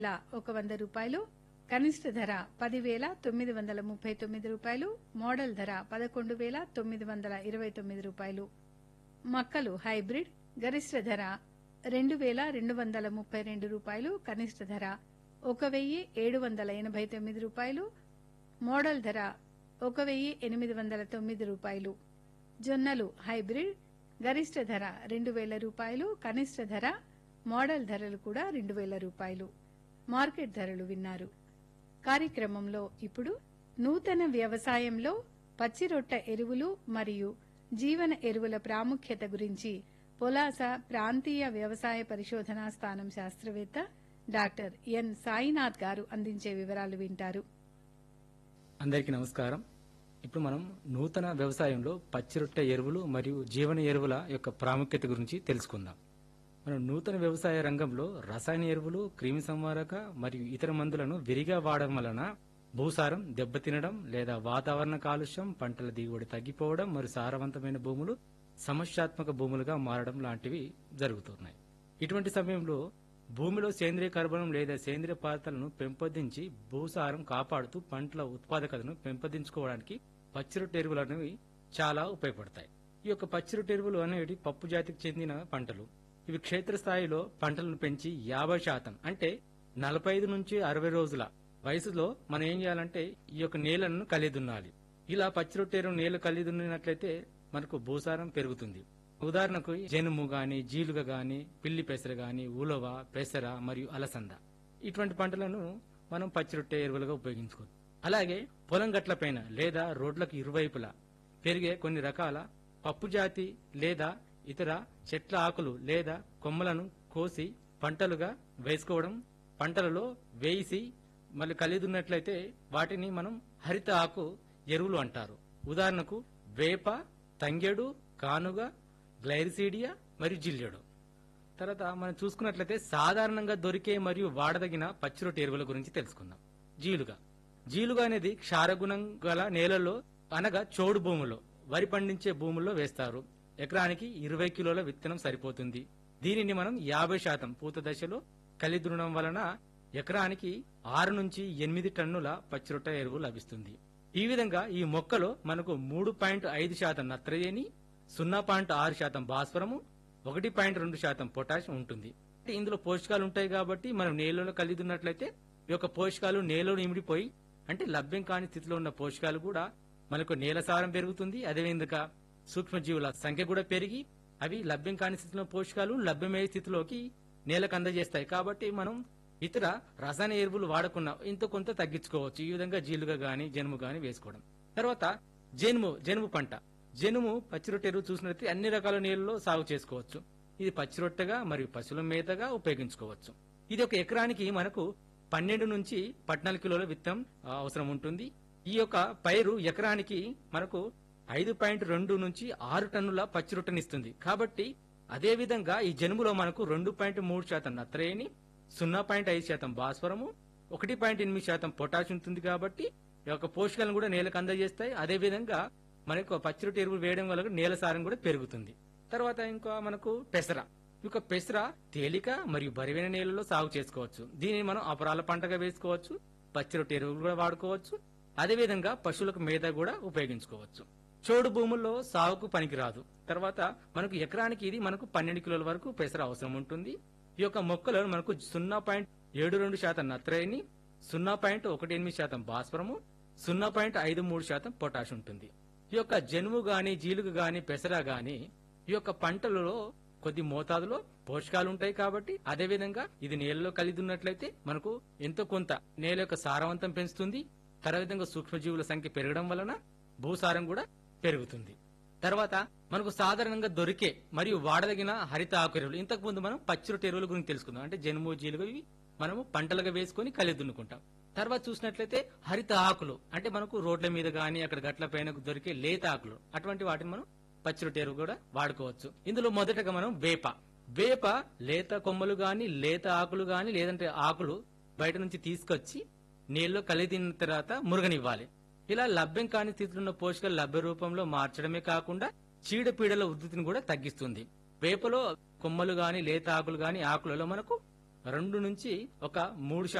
రూపాయలు, కనిష్ట ధర 10,939 రూపాయలు, మోడల్ ధర 11,929 రూపాయలు. మక్కలు హైబ్రిడ్ గరిష్ట ధర 2,232 రూపాయలు, కనిష్ట ధర 1,789 రూపాయలు, మోడల్ ధర 1,809 రూపాయలు. జొన్నలు హైబ్రిడ్ గరిష్ట ధర 2,000 రూపాయలు, కనిష్ట ధర మోడల్ ధరలు కూడా 2,000 రూపాయలు. మార్కెట్ ధరలు విన్నారు. కార్యక్రమంలో ఇప్పుడు నూతన వ్యవసాయంలో పచ్చిరొట్ట ఎరువులు మరియు జీవన ఎరువుల ప్రాముఖ్యత గురించి పొలాస ప్రాంతీయ వ్యవసాయ పరిశోధనా స్థానం శాస్త్రవేత్త డాక్టర్ ఎన్ సాయినాథ్ గారు అందించే వివరాలు వింటారు. అందరికీ నమస్కారం. ఇప్పుడు మనం నూతన వ్యవసాయంలో పచ్చిరొట్టె ఎరువులు మరియు జీవన ఎరువుల యొక్క ప్రాముఖ్యత గురించి తెలుసుకుందాం. మనం నూతన వ్యవసాయ రంగంలో రసాయన ఎరువులు, క్రిమి సంహారక మరియు ఇతర మందులను విరిగా వాడడం వలన భూసారం దెబ్బతినడం లేదా వాతావరణ కాలుష్యం, పంటల దిగుబడి తగ్గిపోవడం మరియు సారవంతమైన భూములు సమస్యాత్మక భూములుగా మారడం లాంటివి జరుగుతున్నాయి. ఇటువంటి సమయంలో భూమిలో సేంద్రియ కర్బనం లేదా సేంద్రియ పదార్థాలను పెంపొందించి భూసారం కాపాడుతూ పంటల ఉత్పాదకతను పెంపొందించుకోవడానికి పచ్చిరొట్టె ఎరువులు అనేవి చాలా ఉపయోగపడతాయి. ఈ యొక్క పచ్చిరొట్టె ఎరువులు అనేవి పప్పు జాతికి చెందిన పంటలు. ఇవి క్షేత్రస్థాయిలో పంటలను పెంచి 50% అంటే 45 నుంచి 60 రోజుల వయసులో మనం ఏం చేయాలంటే ఈ యొక్క నేలను కలిదున్నాలి. ఇలా పచ్చిరొట్టె ఎరువు నేల కలిదున్నట్లయితే మనకు భూసారం పెరుగుతుంది. ఉదాహరణకు జనుము గాని, జీలుగ గాని, పిల్లి పెసర గాని, ఉలవ, పెసర మరియు అలసంద ఇటువంటి పంటలను మనం పచ్చిరొట్టె ఎరువులుగా ఉపయోగించుకోవచ్చు. అలాగే పొలం గట్ల పైన లేదా రోడ్లకు ఇరువైపులా పెరిగే కొన్ని రకాల పప్పు జాతి లేదా ఇతర చెట్ల ఆకులు లేదా కొమ్మలను కోసి పంటలుగా వేసుకోవడం, పంటలలో వేసి మళ్ళీ కలిదున్నట్లయితే వాటిని మనం హరిత ఆకు ఎరువులు అంటారు. ఉదాహరణకు వేప, తంగెడు, కానుగ, గ్లైరిసీడియా మరియు జిల్లెడు. తర్వాత మనం చూసుకున్నట్లయితే సాధారణంగా దొరికే మరియు వాడదగిన పచ్చిరొట్టె ఎరువుల గురించి తెలుసుకుందాం. జీలుగ అనేది క్షారగుణం గల నేలలో అనగా చౌడు భూములో వరి పండించే భూముల్లో వేస్తారు. ఎకరానికి 20 కిలోల విత్తనం సరిపోతుంది. దీనిని మనం 50% పూత దశలో కలిదునడం వలన ఎకరానికి 6 నుంచి 8 టన్నుల పచ్చిరొట్టె ఎరువు లభిస్తుంది. ఈ విధంగా ఈ మొక్కలో మనకు 3.5% నత్రజని, 0.6% భాస్వరము, 1.2% పొటాషియం ఉంటుంది. ఇందులో పోషకాలు ఉంటాయి కాబట్టి మనం నేలలో కలిదున్నట్లయితే ఈ యొక్క పోషకాలు నేలలో ఇమిడిపోయి అంటే లభ్యం కాని స్థితిలో ఉన్న పోషకాలు కూడా మనకు నేల సారం పెరుగుతుంది. అదేవిధంగా సూక్ష్మజీవుల సంఖ్య కూడా పెరిగి అవి లభ్యం కాని స్థితిలో పోషకాలు లభ్యమయ్యే స్థితిలోకి నేలకు అందజేస్తాయి. కాబట్టి మనం ఇతర రసాయన ఎరువులు వాడకుండా ఇంత కొంత తగ్గించుకోవచ్చు. ఈ విధంగా జీలుగా గాని, జనుము గాని వేసుకోవడం. తర్వాత జనుము పంట. జనుము పచ్చిరొట్టె ఎరువు చూసినట్లయితే అన్ని రకాల నేలల్లో సాగు చేసుకోవచ్చు. ఇది పచ్చిరొట్టెగా మరియు పశువుల మేతగా ఉపయోగించుకోవచ్చు. ఇది ఒక ఎకరానికి మనకు 12 నుంచి 14 కిలోల విత్తనం అవసరం ఉంటుంది. ఈ యొక్క పైరు ఎకరానికి మనకు 5.2 నుంచి 6 టన్నుల పచ్చిరొట్టెనిస్తుంది. కాబట్టి అదే విధంగా ఈ జనుములో మనకు 2.3% నత్రజని, 0.5% భాస్వరము, 1.8% పొటాషియం ఉంటుంది. కాబట్టి ఈ యొక్క పోషకాలను కూడా నేలకు అందజేస్తాయి. అదే విధంగా మనకు పచ్చిరొట్టె ఎరువులు వేయడం వల్ల నేల సారం కూడా పెరుగుతుంది. తర్వాత ఇంకా మనకు పెసర. ఈ యొక్క పెసర తేలిక మరియు బరువైన నేలలో సాగు చేసుకోవచ్చు. దీనిని మనం అపరాల పంటగా వేసుకోవచ్చు. పచ్చిరొట్టె ఎరువులు కూడా వాడుకోవచ్చు. అదేవిధంగా పశువులకు మేత కూడా ఉపయోగించుకోవచ్చు. చౌడు భూముల్లో సాగుకు పనికిరాదు. తర్వాత మనకు ఎకరానికి ఇది మనకు 12 కిలోల వరకు పెసర అవసరం ఉంటుంది. ఈ యొక్క మొక్కలో మనకు 0.72% నత్రజని, 0.18% భాస్వరము, 0.53% పొటాష్ ఉంటుంది. ఈ యొక్క జనుము గాని, జీలుగ గాని, పెసర గాని ఈ యొక్క పంటలలో కొద్ది మోతాదులో పోషకాలు ఉంటాయి. కాబట్టి అదే విధంగా ఇది నేలలో కలిదున్నట్లయితే మనకు ఎంతో కొంత నేల యొక్క సారవంతం పెంచుతుంది. తర్వాత సూక్ష్మజీవుల సంఖ్య పెరగడం వలన భూసారం కూడా పెరుగుతుంది. తర్వాత మనకు సాధారణంగా దొరికే మరియు వాడదగిన హరిత ఆకు ఎరువులు. ఇంతకు ముందు మనం పచ్చిరొట్టె ఎరువుల గురించి తెలుసుకుందాం. అంటే జనుము, జీలుగ ఇవి మనము పంటలుగా వేసుకుని కలిదున్నుకుంటాం. తర్వాత చూసినట్లయితే హరిత ఆకులు అంటే మనకు రోడ్ల మీద గాని అక్కడ గట్ల పైన దొరికే లేత ఆకులు, అటువంటి వాటిని మనం పచ్చిరొట్టె ఎరువు కూడా వాడుకోవచ్చు. ఇందులో మొదటగా మనం వేప లేత కొమ్మలు గాని, లేత ఆకులు గాని, లేదంటే ఆకులు బయట నుంచి తీసుకొచ్చి నీళ్ళలో కలిదిన తర్వాత మురుగనివ్వాలి. ఇలా లభ్యం కాని స్థితిలో ఉన్న పోషకాలు లభ్య రూపంలో మార్చడమే కాకుండా చీడపీడల ఉధృతిని కూడా తగ్గిస్తుంది. వేపలో కొమ్మలు గాని, లేత ఆకులు గాని ఆకులలో మనకు 2 నుంచి ఒక 3